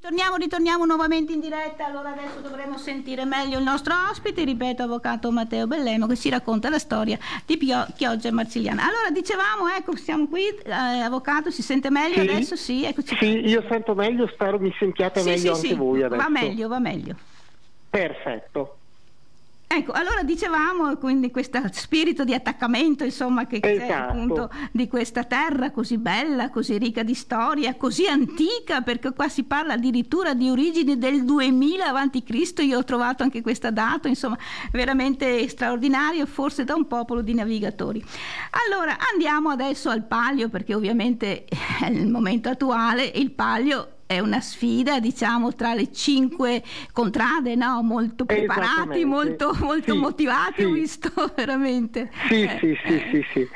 Ritorniamo nuovamente in diretta. Allora adesso dovremo sentire meglio il nostro ospite, ripeto, avvocato Matteo Bellemo, che ci racconta la storia di Chioggia e Marsigliana. Allora dicevamo, ecco, siamo qui, avvocato, si sente meglio adesso? Sì, eccoci. Sì, io sento meglio, spero mi sentiate meglio anche voi adesso. Va meglio. Perfetto. Ecco, allora dicevamo quindi questo spirito di attaccamento, insomma, che c'è appunto di questa terra così bella, così ricca di storia, così antica, perché qua si parla addirittura di origini del 2000 avanti Cristo. Io ho trovato anche questa data, insomma, veramente straordinario, forse da un popolo di navigatori. Allora andiamo adesso al Palio, perché ovviamente nel momento attuale il Palio è una sfida, diciamo, tra le 5 contrade, no? Molto preparati, molto motivati, ho visto veramente. Sì.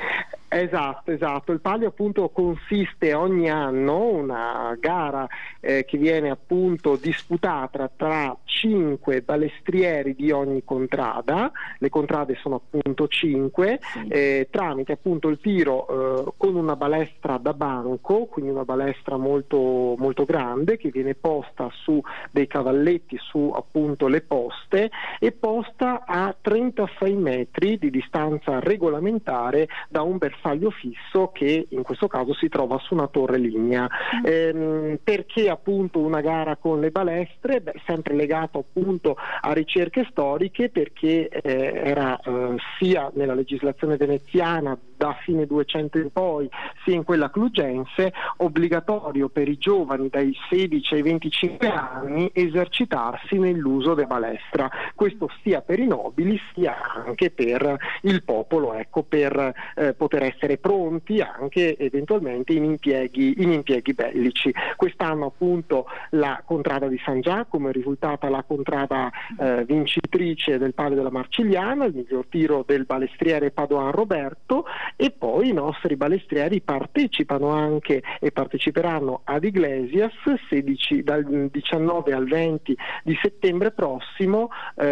Esatto. Il Palio appunto consiste ogni anno una gara che viene appunto disputata tra 5 balestrieri di ogni contrada. Le contrade sono appunto 5, tramite appunto il tiro con una balestra da banco, quindi una balestra molto, molto grande, che viene posta su dei cavalletti, su appunto le poste, e posta a 36 metri di distanza regolamentare da un bersaglio fisso che in questo caso si trova su una torre lignea. Perché appunto una gara con le balestre? Sempre legato appunto a ricerche storiche, perché era sia nella legislazione veneziana da fine 200 in poi, sia in quella clugense, obbligatorio per i giovani dai 16 ai 25 anni esercitarsi nell'uso della balestra. Questo sia per i nobili sia anche per il popolo, ecco, per poter essere pronti anche eventualmente in impieghi bellici. Quest'anno appunto la contrada di San Giacomo è risultata la contrada vincitrice del Palio della Marcigliana, il miglior tiro del balestriere Padoan Roberto, e poi i nostri balestrieri partecipano anche e parteciperanno ad Iglesias dal 19 al 20 di settembre prossimo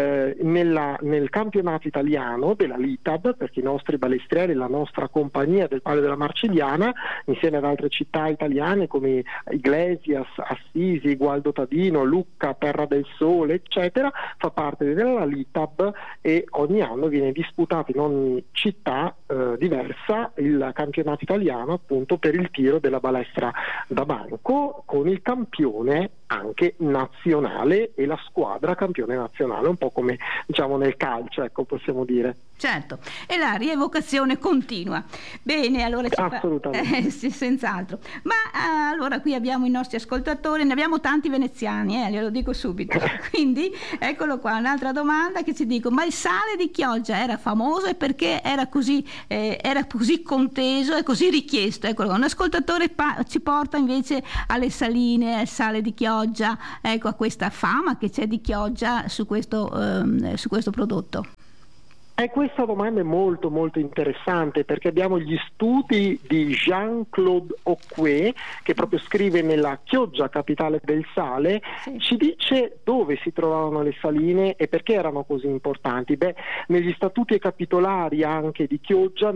nel campionato italiano della LITAB, perché i nostri balestrieri, la nostra compagnia del Palio della Marcigliana, insieme ad altre città italiane come Iglesias, Assisi, Gualdo Tadino, Lucca, Terra del Sole, eccetera, fa parte della LITAB, e ogni anno viene disputato in ogni città diversa il campionato italiano appunto per il tiro della balestra da banco, con il campione anche nazionale e la squadra campione nazionale, un po' come diciamo nel calcio, ecco, possiamo dire. Certo, e la rievocazione continua. Bene, allora assolutamente. Sì, senz'altro. Ma allora qui abbiamo i nostri ascoltatori, ne abbiamo tanti veneziani, glielo dico subito. Quindi eccolo qua, un'altra domanda che ci dico: ma il sale di Chioggia era famoso e perché era così conteso e così richiesto? Eccolo, un ascoltatore ci porta invece alle saline, al sale di Chioggia, ecco, a questa fama che c'è di Chioggia su questo prodotto. Questa domanda è molto molto interessante, perché abbiamo gli studi di Jean-Claude Ocquet, che proprio scrive nella Chioggia, capitale del sale, ci dice dove si trovavano le saline e perché erano così importanti. Negli statuti e capitolari anche di Chioggia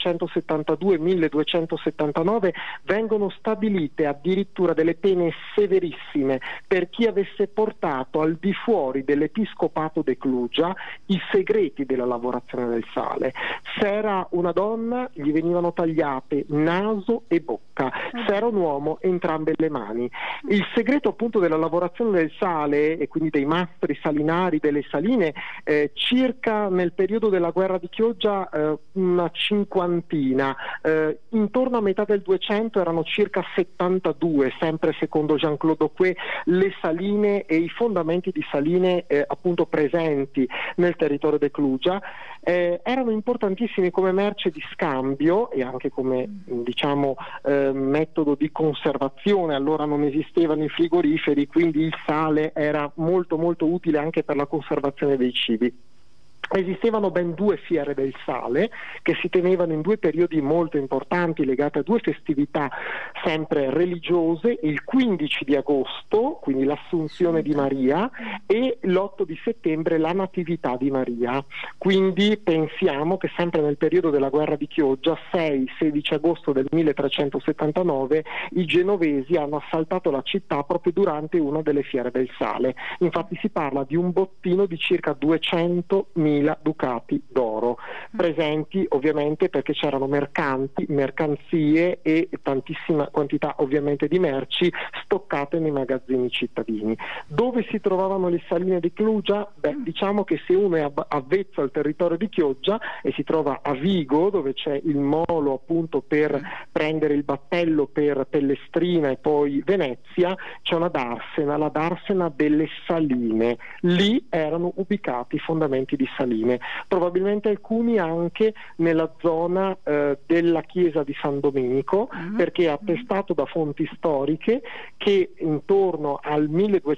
1272-1279 vengono stabilite addirittura delle pene severissime per chi avesse portato al di fuori dell'episcopato de Clugia i segreti della lavorazione del sale. Se era una donna gli venivano tagliate naso e bocca, se era un uomo entrambe le mani. Il segreto appunto della lavorazione del sale e quindi dei mastri salinari delle saline, circa nel periodo della guerra di Chioggia una cinquantina, intorno a metà del 200 erano circa 72, sempre secondo Jean-Claude Ocquet, le saline e i fondamenti di saline appunto presenti nel territorio de Clugia. Erano importantissimi come merce di scambio e anche come diciamo metodo di conservazione. Allora non esistevano i frigoriferi, quindi il sale era molto molto utile anche per la conservazione dei cibi. Esistevano ben 2 fiere del sale che si tenevano in 2 periodi molto importanti legati a 2 festività sempre religiose, il 15 di agosto, quindi l'Assunzione di Maria, e l'8 di settembre la Natività di Maria. Quindi pensiamo che sempre nel periodo della guerra di Chioggia, 6-16 agosto del 1379, i genovesi hanno assaltato la città proprio durante una delle fiere del sale. Infatti si parla di un bottino di circa 200.000 ducati d'oro, presenti ovviamente perché c'erano mercanzie e tantissima quantità ovviamente di merci stoccate nei magazzini cittadini. Dove si trovavano le saline di Chioggia? Diciamo che se uno è avvezzo al territorio di Chioggia e si trova a Vigo, dove c'è il molo appunto per prendere il battello per Pellestrina e poi Venezia, c'è una darsena, la darsena delle saline. Lì erano ubicati i fondamenti di saline. Probabilmente alcuni anche nella zona della chiesa di San Domenico, perché è attestato da fonti storiche che intorno al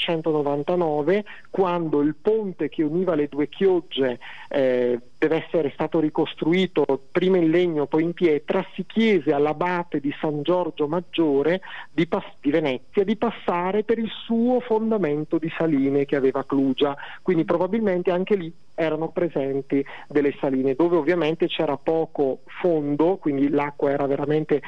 1299, quando il ponte che univa le 2 chiogge deve essere stato ricostruito prima in legno poi in pietra, si chiese all'abate di San Giorgio Maggiore di Venezia di passare per il suo fondamento di saline che aveva Chioggia, quindi probabilmente anche lì erano presenti delle saline, dove ovviamente c'era poco fondo, quindi l'acqua era veramente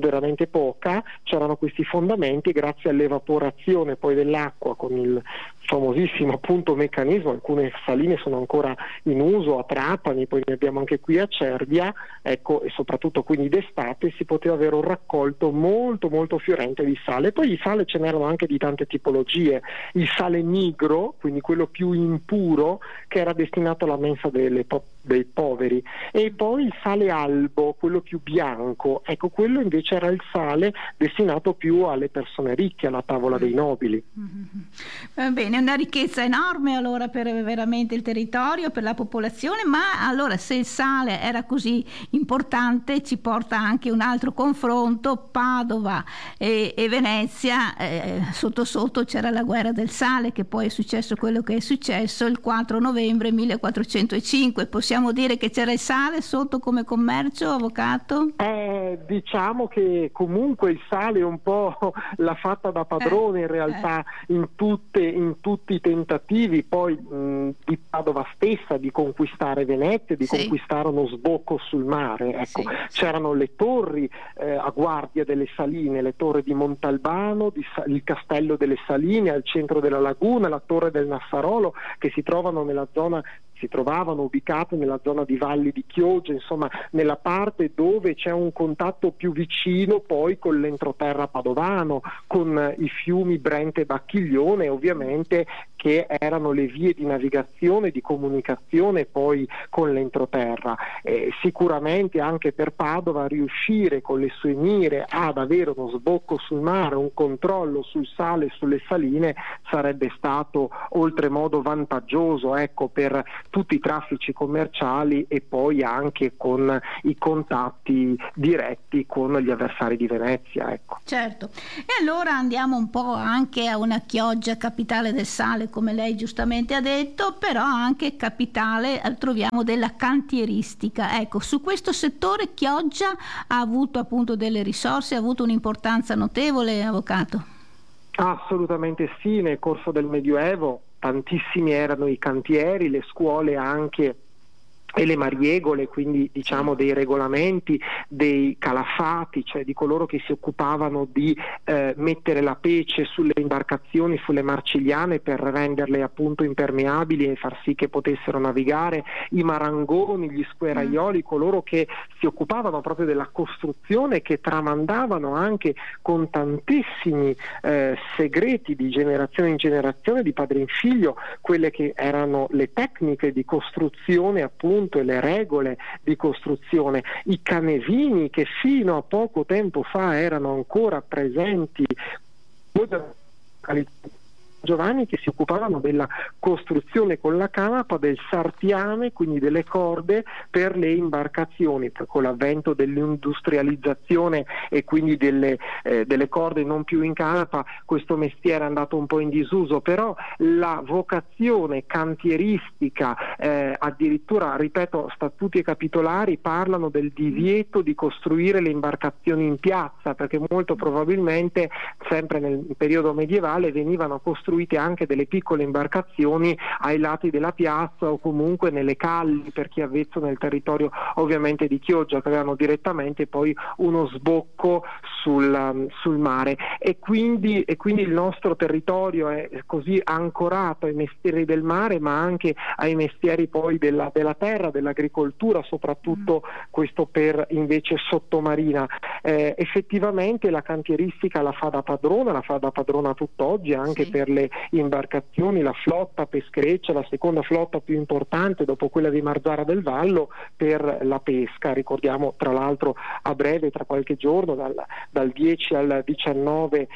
poca, c'erano questi fondamenti, grazie all'evaporazione poi dell'acqua con il famosissimo appunto meccanismo, alcune saline sono ancora in uso a Trapani, poi ne abbiamo anche qui a Cervia, ecco, e soprattutto quindi d'estate si poteva avere un raccolto molto molto fiorente di sale. Poi di sale ce n'erano anche di tante tipologie, il sale nigro, quindi quello più impuro, che era destinato alla mensa dei poveri, e poi il sale albo, quello più bianco, ecco, quello invece era il sale destinato più alle persone ricche, alla tavola dei nobili. Va bene, è una ricchezza enorme allora per veramente il territorio, per la popolazione, ma allora se il sale era così importante ci porta anche un altro confronto, Padova e Venezia, sotto sotto c'era la guerra del sale, che poi è successo quello che è successo il 4 novembre 1405. Possiamo dire che c'era il sale sotto come commercio, avvocato? Diciamo che comunque il sale un po' l'ha fatta da padrone in realtà in tutti i tentativi poi di Padova stessa di conquistare Venezia, di conquistare uno sbocco sul mare, ecco. C'erano le torri a guardia delle saline, le torri di Montalbano, il castello delle Saline al centro della laguna, la torre del Nassarolo, che si trovavano ubicate nella zona di Valli di Chioggia, insomma nella parte dove c'è un contatto più vicino poi con l'entroterra padovano, con i fiumi Brenta e Bacchiglione ovviamente, che erano le vie di navigazione, di comunicazione poi con l'entroterra. Sicuramente anche per Padova riuscire con le sue mire ad avere uno sbocco sul mare, un controllo sul sale e sulle saline sarebbe stato oltremodo vantaggioso, ecco, per tutti i traffici commerciali e poi anche con i contatti diretti con gli avversari di Venezia, ecco. Certo. E allora andiamo un po' anche a una Chioggia, capitale del sale, come lei giustamente ha detto, però anche capitale troviamo della cantieristica. Ecco, su questo settore Chioggia ha avuto appunto delle risorse, ha avuto un'importanza notevole, avvocato? Assolutamente sì, nel corso del Medioevo tantissimi erano i cantieri, le scuole anche e le mariegole, quindi diciamo dei regolamenti, dei calafati, cioè di coloro che si occupavano di mettere la pece sulle imbarcazioni, sulle marcigliane per renderle appunto impermeabili e far sì che potessero navigare, i marangoni, gli squeraioli, coloro che si occupavano proprio della costruzione, che tramandavano anche con tantissimi segreti di generazione in generazione, di padre in figlio, quelle che erano le tecniche di costruzione appunto e le regole di costruzione, i canevini che fino a poco tempo fa erano ancora presenti Giovanni, che si occupavano della costruzione con la canapa del sartiame, quindi delle corde per le imbarcazioni. Poi con l'avvento dell'industrializzazione e quindi delle corde non più in canapa, questo mestiere è andato un po' in disuso, però la vocazione cantieristica, addirittura, ripeto, statuti e capitolari parlano del divieto di costruire le imbarcazioni in piazza, perché molto probabilmente sempre nel periodo medievale venivano costruite anche delle piccole imbarcazioni ai lati della piazza o comunque nelle calli, per chi è avvezzo nel territorio ovviamente di Chioggia, che avevano direttamente poi uno sbocco sul mare, e quindi il nostro territorio è così ancorato ai mestieri del mare, ma anche ai mestieri poi della terra, dell'agricoltura, soprattutto questo per invece sottomarina. Effettivamente la cantieristica la fa da padrona tutt'oggi, anche per le imbarcazioni, la flotta peschereccia, la seconda flotta più importante dopo quella di Marzara del Vallo per la pesca. Ricordiamo tra l'altro a breve, tra qualche giorno, dal 10 al 19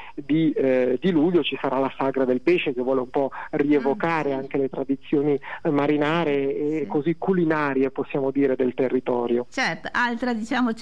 di luglio ci sarà la sagra del pesce, che vuole un po' rievocare anche le tradizioni marinare e così culinarie, possiamo dire, del territorio. Certo, altra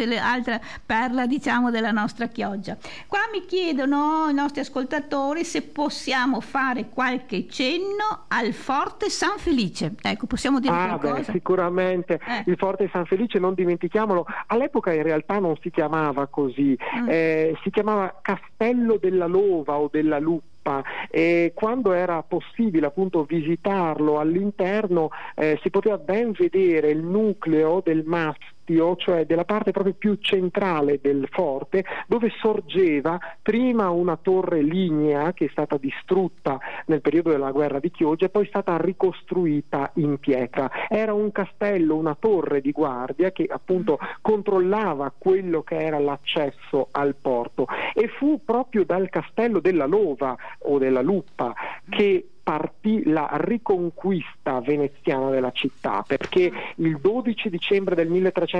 perla della nostra Chioggia. Qua mi chiedono i nostri ascoltatori se possiamo fare qualche cenno al Forte San Felice. Ecco, possiamo dire qualcosa? Sicuramente. Il Forte San Felice, non dimentichiamolo, all'epoca in realtà non si chiamava così, si chiamava Castello della Lova o della Luppa, e quando era possibile appunto visitarlo all'interno si poteva ben vedere il nucleo del mastio, cioè della parte proprio più centrale del forte, dove sorgeva prima una torre lignea che è stata distrutta nel periodo della guerra di Chioggia e poi è stata ricostruita in pietra. Era un castello, una torre di guardia che appunto controllava quello che era l'accesso al porto, e fu proprio dal Castello della Lova o della Luppa che partì la riconquista veneziana della città, perché il 12 dicembre del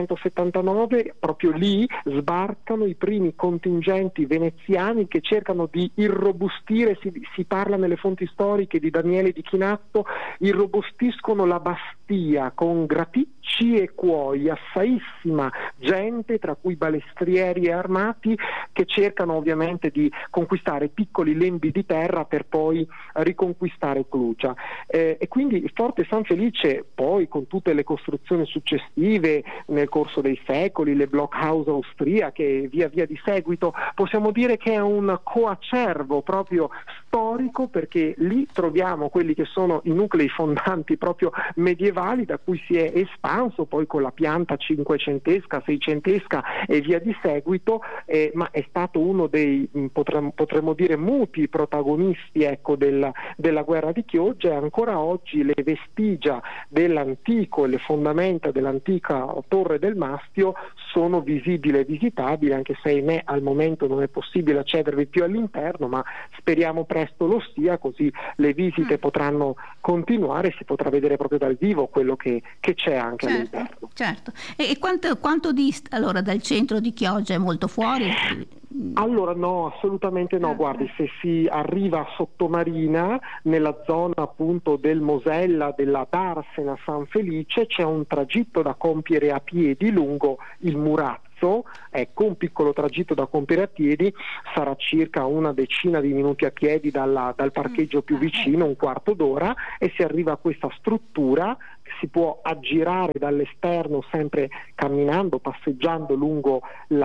1379 proprio lì sbarcano i primi contingenti veneziani che cercano di irrobustire, si parla nelle fonti storiche di Daniele di Chinatto, irrobustiscono la Bastia con graticci e cuoi, assaissima gente, tra cui balestrieri e armati, che cercano ovviamente di conquistare piccoli lembi di terra per poi riconquistare Clugia, e quindi il Forte San Felice, poi con tutte le costruzioni successive nel corso dei secoli, le blockhouse austriache e via via di seguito, possiamo dire che è un coacervo proprio storico, perché lì troviamo quelli che sono i nuclei fondanti proprio medievali, da cui si è espanso poi con la pianta cinquecentesca, seicentesca e via di seguito, ma è stato uno dei potremmo dire muti protagonisti, ecco, della guerra di Chioggia, e ancora oggi le vestigia dell'antico e le fondamenta dell'antica torre del Mastio sono visibili e visitabili, anche se ahimè al momento non è possibile accedervi più all'interno, ma speriamo presto lo sia, così le visite potranno continuare, si potrà vedere proprio dal vivo quello che c'è anche all'interno. Certo. E quanto dista allora dal centro di Chioggia? È molto fuori? Allora no, assolutamente no, guardi, se si arriva a Sottomarina, nella zona appunto del Mosella, della Darsena San Felice, c'è un tragitto da compiere a piedi lungo il Murazzo. Ecco, un piccolo tragitto da compiere a piedi, sarà circa una decina di minuti a piedi dal parcheggio più vicino, un quarto d'ora, e si arriva a questa struttura. Si può aggirare dall'esterno sempre camminando, passeggiando lungo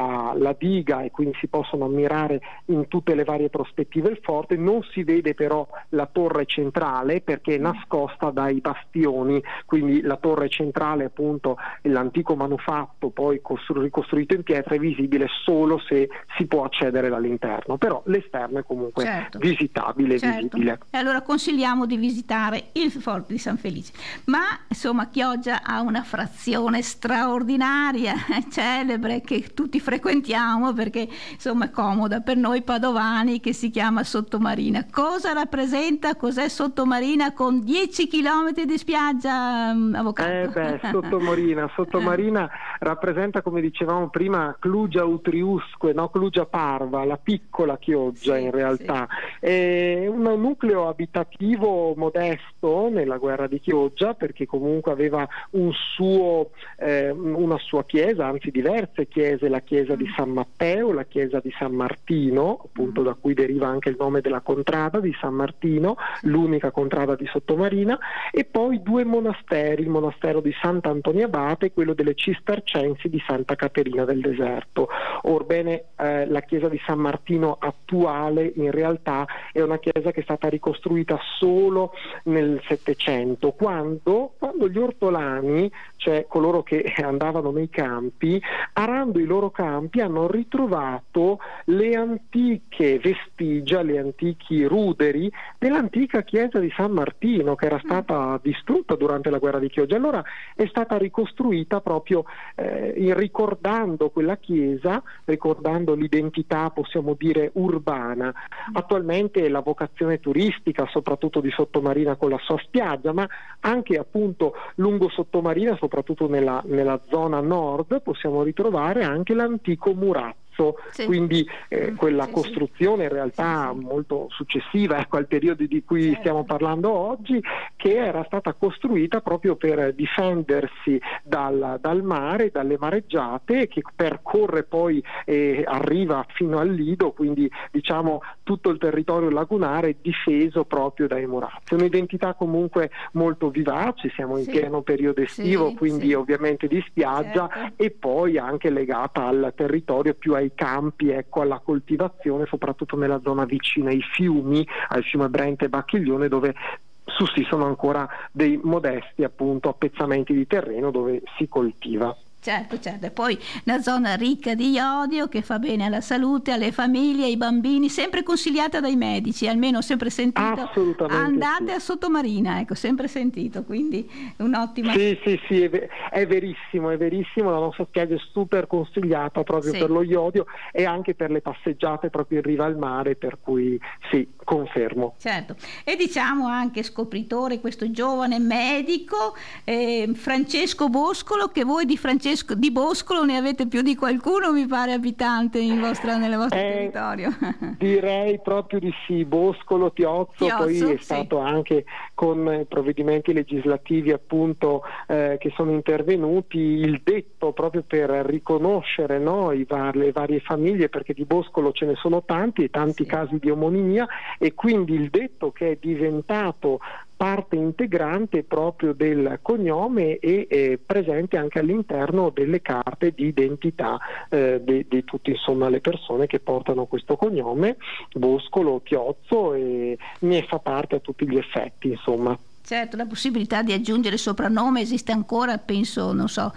la diga, e quindi si possono ammirare in tutte le varie prospettive il forte. Non si vede però la torre centrale perché è nascosta dai bastioni, quindi la torre centrale, appunto l'antico manufatto poi ricostruito in pietra, è visibile solo se si può accedere dall'interno, però l'esterno è comunque visitabile. Visibile. E allora consigliamo di visitare il Forte di San Felice. Ma insomma Chioggia ha una frazione straordinaria, celebre, che tutti frequentiamo perché insomma è comoda per noi padovani, che si chiama Sottomarina. Cosa rappresenta? Cos'è Sottomarina con 10 chilometri di spiaggia, avvocato? Sottomarina rappresenta, come dicevamo prima, Clugia utriusque, no? Clugia parva, la piccola chioggia, in realtà. Sì. È un nucleo abitativo modesto nella guerra di Chioggia, perché comunque aveva una sua chiesa, anzi diverse chiese, la chiesa di San Matteo, la chiesa di San Martino, appunto da cui deriva anche il nome della contrada di San Martino, l'unica contrada di Sottomarina, e poi due monasteri, il monastero di Sant'Antonio Abate e quello delle Cistercensi di Santa Caterina del Deserto. Orbene, la chiesa di San Martino attuale in realtà è una chiesa che è stata ricostruita solo nel Settecento, quando gli ortolani, cioè coloro che andavano nei campi, arando i loro campi, hanno ritrovato le antiche vestigia, le antichi ruderi dell'antica chiesa di San Martino, che era stata distrutta durante la guerra di Chioggia. Allora è stata ricostruita proprio ricordando quella chiesa, ricordando l'identità, possiamo dire, urbana. Attualmente la vocazione turistica, soprattutto di Sottomarina con la sua spiaggia, ma anche appunto lungo Sottomarina, soprattutto nella zona nord, possiamo ritrovare anche l'antico murazzo. Sì. Quindi quella costruzione in realtà molto successiva al periodo di cui stiamo parlando oggi, che era stata costruita proprio per difendersi dal mare, dalle mareggiate, che percorre poi arriva fino al Lido, quindi diciamo tutto il territorio lagunare difeso proprio dai murazzi. Un'identità comunque molto vivace, siamo in pieno periodo estivo, quindi ovviamente di spiaggia, e poi anche legata al territorio, più ai campi, ecco, alla coltivazione, soprattutto nella zona vicina ai fiumi, al fiume Brenta e Bacchiglione, dove sussistono ancora dei modesti appunto appezzamenti di terreno dove si coltiva. Certo, e poi una zona ricca di iodio che fa bene alla salute, alle famiglie, ai bambini, sempre consigliata dai medici, almeno ho sempre sentito. Andate a Sottomarina, ecco, sempre sentito, quindi un'ottima. Sì, è verissimo, la nostra spiaggia è super consigliata proprio per lo iodio e anche per le passeggiate proprio in riva al mare, per cui sì, confermo. Certo, e diciamo anche scopritore, questo giovane medico, Francesco Boscolo, che voi di Boscolo ne avete più di qualcuno, mi pare, abitante nel vostro territorio. Direi proprio di sì, Boscolo, Tiozzo poi è stato anche con provvedimenti legislativi appunto che sono intervenuti, il detto proprio per riconoscere, no, le varie famiglie, perché di Boscolo ce ne sono tanti e tanti casi di omonimia, e quindi il detto che è diventato parte integrante proprio del cognome e presente anche all'interno delle carte di identità di tutte, insomma, le persone che portano questo cognome, Boscolo, Tiozzo, e ne fa parte a tutti gli effetti, insomma. Certo, la possibilità di aggiungere soprannome esiste ancora, penso, non so,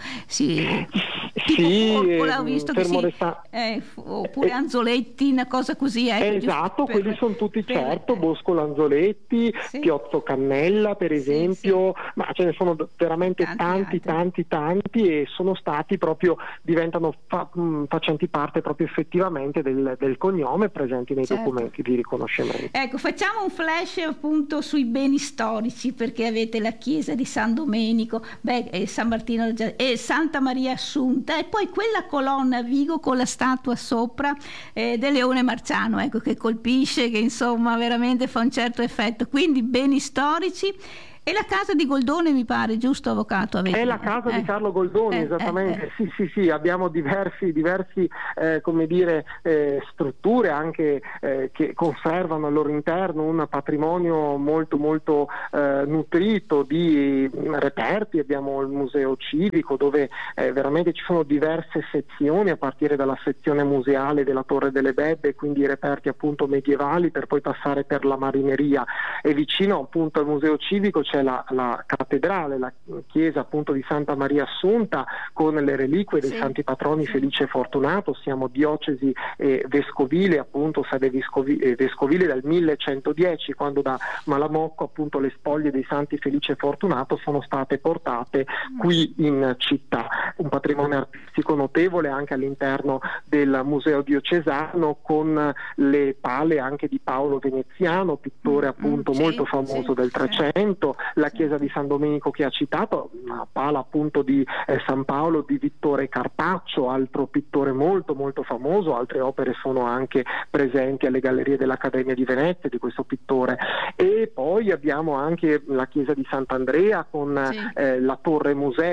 Porpola, ho visto che oppure Anzoletti, una cosa così. Esatto, quelli sono tutti, Boscolo, Anzoletti, Tiozzo, Cannella, per esempio, ma ce ne sono veramente tanti, e sono stati proprio, diventano facenti parte proprio effettivamente del cognome, presenti nei documenti di riconoscimento. Ecco, facciamo un flash appunto sui beni storici, perché avete la chiesa di San Domenico, San Martino e Santa Maria Assunta, e poi quella colonna a Vigo con la statua sopra del Leone Marciano, ecco, che colpisce, che insomma veramente fa un certo effetto. Quindi beni storici. E la casa di Goldone, mi pare, giusto, avvocato? È la casa di Carlo Goldoni, esattamente. Sì, abbiamo diversi come dire, strutture anche che conservano al loro interno un patrimonio molto molto nutrito di reperti. Abbiamo il museo civico, dove veramente ci sono diverse sezioni, a partire dalla sezione museale della Torre delle Bebbe, quindi reperti appunto medievali, per poi passare per la marineria, e vicino appunto al museo civico c'è la cattedrale, la chiesa appunto di Santa Maria Assunta, con le reliquie dei santi patroni Felice e Fortunato. Siamo diocesi vescovile, appunto sede vescovile dal 1110, quando da Malamocco appunto le spoglie dei santi Felice e Fortunato sono state portate qui in città. Un patrimonio artistico notevole anche all'interno del museo diocesano, con le pale anche di Paolo Veneziano, pittore appunto molto famoso del Trecento, la chiesa di San Domenico che ha citato, una pala appunto di San Paolo di Vittore Carpaccio, altro pittore molto molto famoso. Altre opere sono anche presenti alle gallerie dell'Accademia di Venezia di questo pittore. E poi abbiamo anche la chiesa di Sant'Andrea con la torre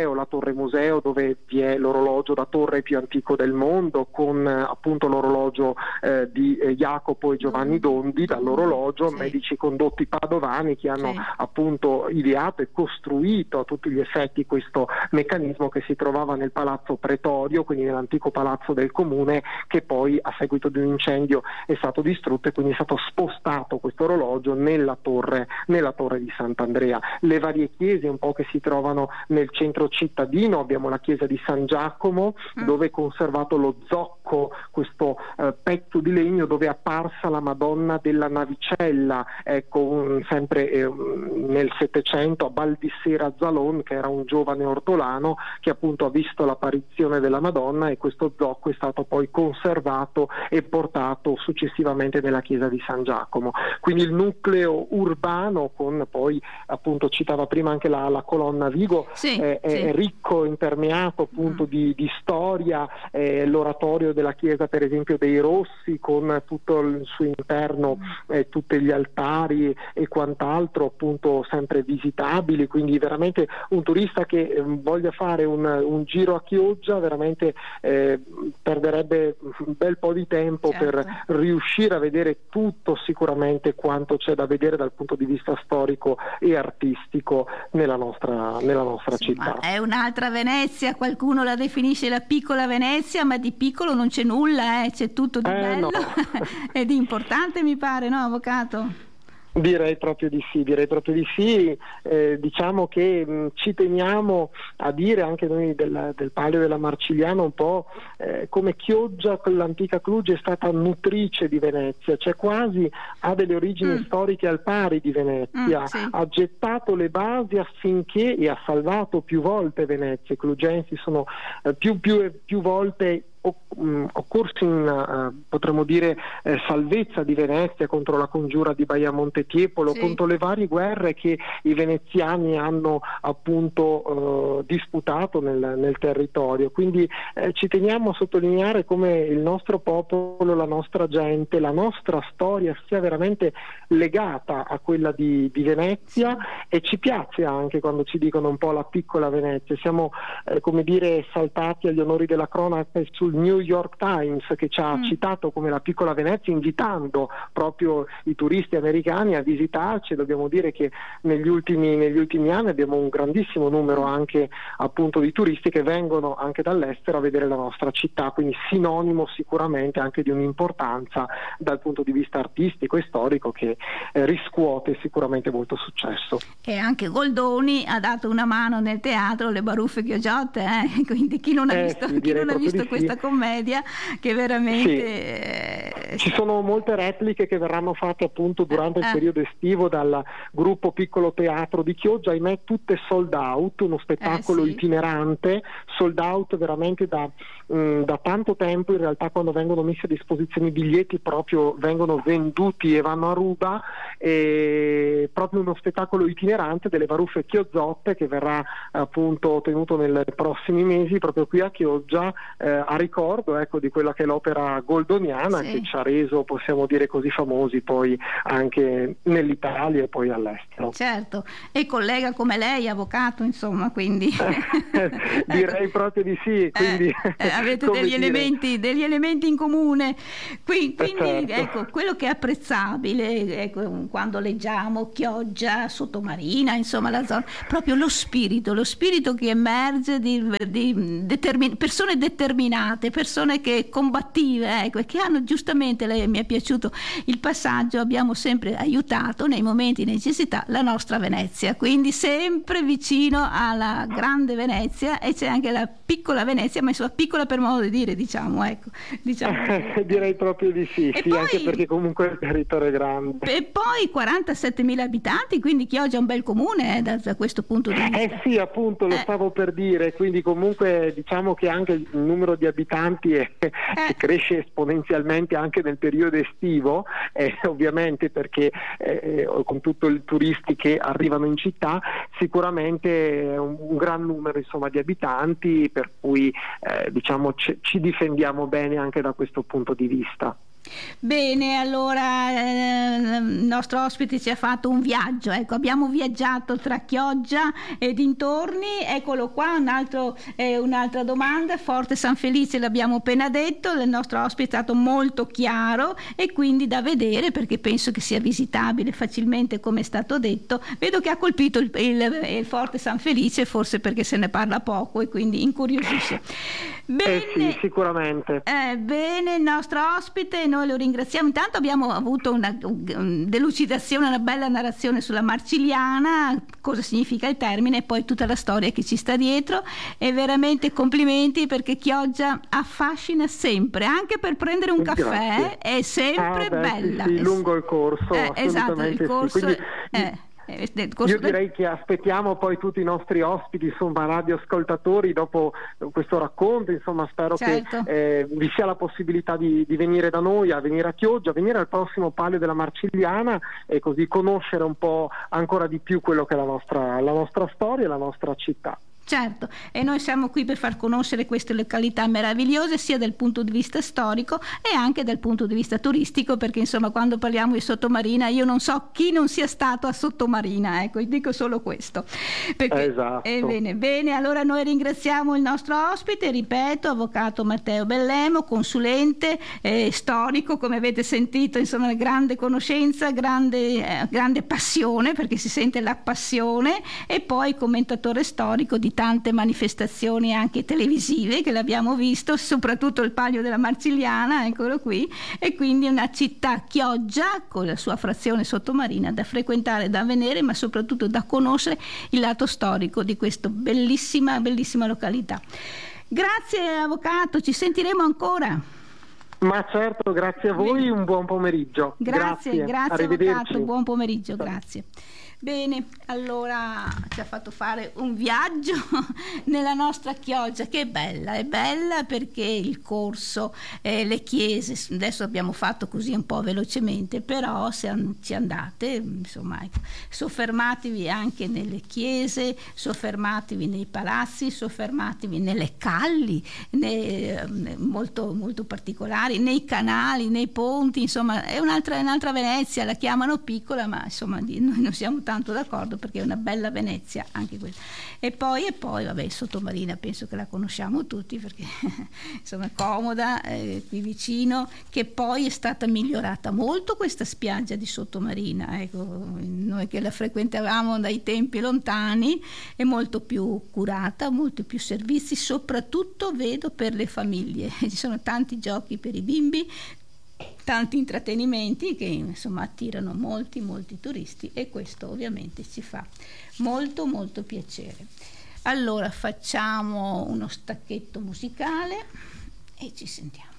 museo dove vi è l'orologio da torre più antico del mondo, con appunto l'orologio di Jacopo e Giovanni Dondi, dall'orologio medici condotti padovani che hanno appunto ideato e costruito a tutti gli effetti questo meccanismo che si trovava nel Palazzo Pretorio, quindi nell'antico palazzo del comune, che poi a seguito di un incendio è stato distrutto, e quindi è stato spostato questo orologio nella torre di Sant'Andrea. Le varie chiese un po' che si trovano nel centro cittadino: abbiamo la chiesa di San Giacomo, dove è conservato lo zocco, questo pezzo di legno dove è apparsa la Madonna della Navicella, ecco, sempre nel Settecento, a Baldissera Zalon, che era un giovane ortolano che appunto ha visto l'apparizione della Madonna, e questo zocco è stato poi conservato e portato successivamente nella chiesa di San Giacomo. Quindi il nucleo urbano, con poi appunto citava prima anche la colonna Vigo, è ricco, impermeato appunto di storia, l'oratorio della chiesa per esempio dei Rossi, con tutto il suo interno, tutti gli altari e quant'altro appunto sempre visitabili. Quindi veramente un turista che voglia fare un giro a Chioggia veramente perderebbe un bel po' di tempo per riuscire a vedere tutto sicuramente quanto c'è da vedere dal punto di vista storico e artistico nella nostra città. È un'altra Venezia, qualcuno la definisce la piccola Venezia, ma di piccolo non c'è nulla, c'è tutto di bello e di importante, mi pare, no, avvocato? Direi proprio di sì. Diciamo che ci teniamo a dire anche noi del Palio della Marcigliana un po' come Chioggia, l'antica Cluj, è stata nutrice di Venezia, cioè quasi ha delle origini storiche al pari di Venezia, ha gettato le basi affinché, e ha salvato più volte Venezia. I clugensi sono più volte occorsi in potremmo dire salvezza di Venezia contro la congiura di Baia Montetiepolo, contro le varie guerre che i veneziani hanno appunto disputato nel territorio. Quindi ci teniamo a sottolineare come il nostro popolo, la nostra gente, la nostra storia sia veramente legata a quella di Venezia, e ci piace anche quando ci dicono un po' la piccola Venezia. Siamo come dire saltati agli onori della cronaca sul New York Times, che ci ha citato come la piccola Venezia, invitando proprio i turisti americani a visitarci. Dobbiamo dire che negli ultimi anni abbiamo un grandissimo numero anche appunto di turisti che vengono anche dall'estero a vedere la nostra città, quindi sinonimo sicuramente anche di un'importanza dal punto di vista artistico e storico che riscuote sicuramente molto successo. E anche Goldoni ha dato una mano nel teatro, le Baruffe Chioggiotte, quindi chi non ha visto questa commedia che veramente ci sono molte repliche che verranno fatte appunto durante il periodo estivo dal gruppo Piccolo Teatro di Chioggia, ahimè tutte sold out, uno spettacolo itinerante, sold out veramente da tanto tempo. In realtà quando vengono messi a disposizione i biglietti proprio vengono venduti e vanno a ruba, e proprio uno spettacolo itinerante delle Baruffe Chiozzotte che verrà appunto tenuto nei prossimi mesi proprio qui a Chioggia, a ricordo di quella che è l'opera goldoniana che ci ha reso, possiamo dire così, famosi poi anche nell'Italia e poi all'estero. Certo, e collega come lei, avvocato, insomma, quindi direi proprio di sì, quindi avete degli elementi in comune, quindi ecco, quello che è apprezzabile, quando leggiamo Chioggia, Sottomarina, insomma la zona, proprio lo spirito che emerge di persone determinate, persone che combattive, e che hanno giustamente, mi è piaciuto il passaggio, abbiamo sempre aiutato nei momenti di necessità la nostra Venezia, quindi sempre vicino alla grande Venezia, e c'è anche la piccola Venezia, ma insomma piccola per modo di dire, diciamo. Direi proprio di sì, poi, anche perché comunque il territorio è grande. E poi poi 47.000 abitanti, quindi Chioggia è un bel comune da questo punto di vista. Sì, appunto, lo stavo per dire, quindi comunque diciamo che anche il numero di abitanti che cresce esponenzialmente anche nel periodo estivo, ovviamente perché con tutto i turisti che arrivano in città, sicuramente un gran numero insomma di abitanti, per cui diciamo ci difendiamo bene anche da questo punto di vista. Bene, allora il nostro ospite ci ha fatto un viaggio, ecco, abbiamo viaggiato tra Chioggia e dintorni. Eccolo qua, un'altra domanda. Forte San Felice l'abbiamo appena detto, il nostro ospite è stato molto chiaro e quindi da vedere, perché penso che sia visitabile facilmente come è stato detto. Vedo che ha colpito il Forte San Felice, forse perché se ne parla poco e quindi incuriosisce. Bene, sì, sicuramente. Bene, il nostro ospite, noi lo ringraziamo. Intanto abbiamo avuto una delucidazione, una bella narrazione sulla Marcigliana, cosa significa il termine e poi tutta la storia che ci sta dietro, e veramente complimenti, perché Chioggia affascina sempre, anche per prendere un caffè. È sempre bella. Sì, lungo il corso, esatto, il corso sì. Io direi che aspettiamo poi tutti i nostri ospiti, insomma, radioascoltatori, dopo questo racconto, insomma, spero che vi sia la possibilità di venire da noi, a venire a Chioggia, a venire al prossimo Palio della Marcigliana e così conoscere un po' ancora di più quello che è la nostra storia e la nostra città. Certo, e noi siamo qui per far conoscere queste località meravigliose sia dal punto di vista storico e anche dal punto di vista turistico, perché insomma quando parliamo di Sottomarina io non so chi non sia stato a Sottomarina, ecco, dico solo questo. Perché, esatto. Bene, allora noi ringraziamo il nostro ospite, ripeto, avvocato Matteo Bellemo, consulente storico, come avete sentito, insomma grande conoscenza, grande passione, perché si sente la passione, e poi commentatore storico di tante manifestazioni anche televisive che l'abbiamo visto, soprattutto il Palio della Marcigliana, eccolo qui, e quindi una città, Chioggia, con la sua frazione sottomarina, da frequentare, da vedere, ma soprattutto da conoscere il lato storico di questa bellissima località. Grazie avvocato, ci sentiremo ancora. Ma certo, grazie a voi, un buon pomeriggio. Grazie avvocato, buon pomeriggio, grazie. Bene, allora ci ha fatto fare un viaggio nella nostra Chioggia, che è bella perché il corso, le chiese, adesso abbiamo fatto così un po' velocemente, però se ci andate, insomma, ecco, soffermatevi anche nelle chiese, soffermatevi nei palazzi, soffermatevi nelle calli, molto, molto particolari, nei canali, nei ponti, insomma, è un'altra Venezia, la chiamano piccola, ma insomma noi non siamo tanto d'accordo, perché è una bella Venezia anche quella. E poi vabbè, Sottomarina penso che la conosciamo tutti, perché insomma è comoda, qui vicino, che poi è stata migliorata molto questa spiaggia di Sottomarina, ecco, noi che la frequentavamo dai tempi lontani, è molto più curata, molti più servizi, soprattutto vedo per le famiglie, ci sono tanti giochi per i bimbi, tanti intrattenimenti che insomma attirano molti turisti, e questo ovviamente ci fa molto piacere. Allora facciamo uno stacchetto musicale e ci sentiamo.